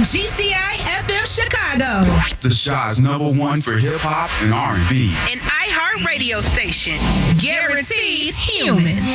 GCI FM Chicago. The Shaw's #1 for hip hop and R&B. An iHeart radio station. Guaranteed human.